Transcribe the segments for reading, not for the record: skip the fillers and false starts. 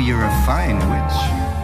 you're a fine witch.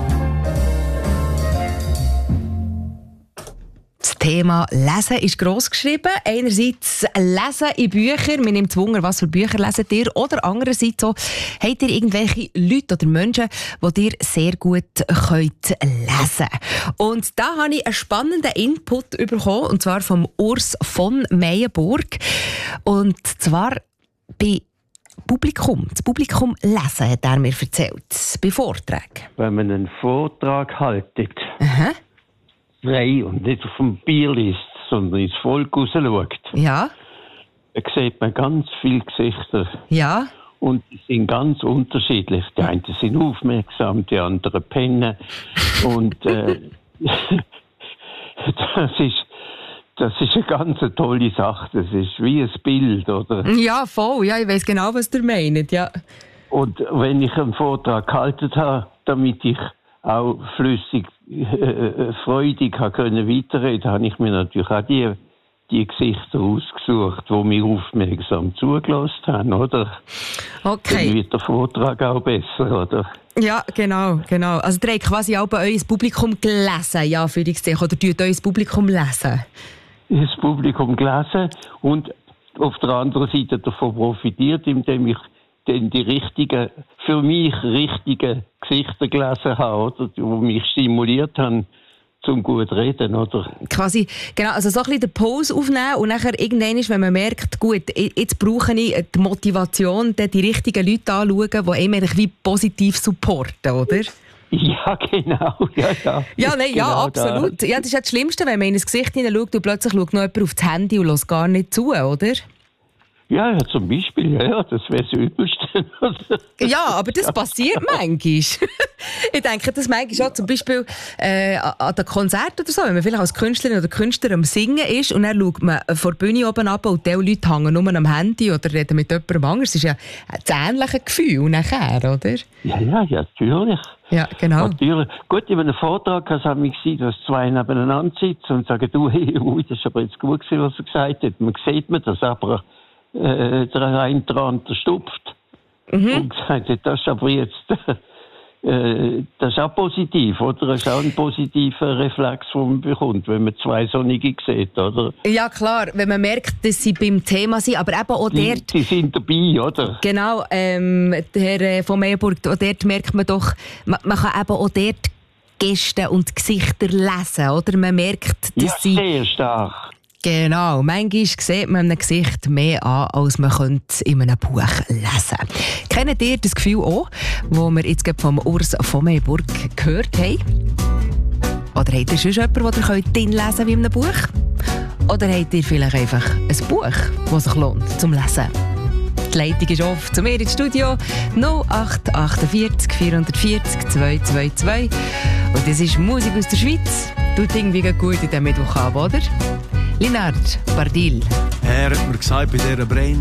Das Thema Lesen ist gross geschrieben. Einerseits Lesen in Büchern. Wir nehmen zu Wunder, was für Bücher leset ihr? Oder andererseits so, habt ihr irgendwelche Leute oder Menschen, die ihr sehr gut könnt lesen könnt? Und da habe ich einen spannenden Input bekommen, und zwar vom Urs von Meyenburg. Und zwar bei Publikum. Das Publikum lesen, hat er mir erzählt. Bei Vorträgen. Wenn man einen Vortrag haltet, Aha. frei und nicht auf dem Bier liest, sondern ins Volk raus schaut, Ja. dann sieht man ganz viele Gesichter. Ja. Und die sind ganz unterschiedlich. Die einen sind aufmerksam, die anderen pennen. Und das ist eine ganz tolle Sache. Das ist wie ein Bild, oder? Ja, voll. Ja, ich weiss genau, was ihr meint. Ja. Und wenn ich einen Vortrag gehalten habe, damit ich auch flüssig, freudig weiterreden habe ich mir natürlich auch die Gesichter ausgesucht, die mir aufmerksam zugelassen haben, oder? Okay. Dann wird der Vortrag auch besser, oder? Ja, genau. Also ihr habt quasi auch bei euch das Publikum gelesen, ja, für die Gesichter. Oder tut euch das Publikum lesen? Das Publikum gelesen und auf der anderen Seite davon profitiert, indem ich dann die richtigen, für mich richtigen Gesichter gelesen habe, oder, die mich stimuliert haben, zum gut reden, oder? Quasi, genau, also so ein bisschen den Pause aufnehmen und nachher irgendwann, wenn man merkt, gut, jetzt brauche ich die Motivation, dann die richtigen Leute anschauen, die einem wie positiv supporten, oder? Ja, genau. Ja, Ja, nein, ja, genau absolut. Ja, das ist ja das Schlimmste, wenn man in das Gesicht hineinschaut und plötzlich schaut noch jemand auf das Handy und hört gar nicht zu, oder? Ja, zum Beispiel, ja, das wäre das Übelste. Ja, aber das passiert manchmal. Ich denke, das manchmal auch zum Beispiel an den Konzerten oder so, wenn man vielleicht als Künstlerin oder Künstler am Singen ist und dann schaut man vor der Bühne oben runter und die Leute hängen nur am Handy oder reden mit jemandem anderes. Das ist ja ein ähnliches Gefühl nachher, oder? Ja, natürlich. Ja, genau. Natürlich. Gut, in einem Vortrag kann es auch sein, dass zwei nebeneinander sitzen und sagen, du, hey, das ist aber jetzt gut gewesen, was er gesagt hat. Man sieht mir das, aber der eine dran stupft und gesagt hat, das ist aber jetzt das ist auch positiv, oder? Das ist auch ein positiver Reflex, den man bekommt, wenn man zwei Sonnige sieht, oder? Ja, klar, wenn man merkt, dass sie beim Thema sind, aber eben auch dort... Die sind dabei, oder? Genau, der Herr von Meyenburg, auch dort merkt man doch, man kann eben auch dort Gäste und Gesichter lesen, oder? Man merkt, dass sie... sehr stark. Genau, manchmal sieht man einem Gesicht mehr an, als man könnte in einem Buch lesen. Kennt ihr das Gefühl auch, das wir jetzt vom Urs von Meyenburg gehört haben? Oder habt ihr schon jemanden, den ihr drin lesen könnt wie in einem Buch? Oder habt ihr vielleicht einfach ein Buch, das sich lohnt zum Lesen? Die Leitung ist offen zu mir ins Studio 0848 440 222. Und das ist Musik aus der Schweiz. Tut irgendwie gut in diesem Mittwochabend, oder? Linard Bardil. Er hat mir gesagt, bei dieser